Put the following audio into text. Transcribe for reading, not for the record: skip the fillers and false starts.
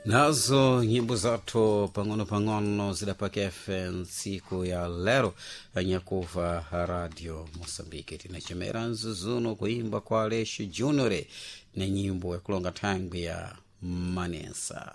nazo nyimbo zathu pang'ono zidapakefe ntsiku ya lero anyakuva radio Mosambike tinachemera nzuzuno kuimba kwa Alexio Junior na nyimbo ya kulonga thangwi ya Manesa.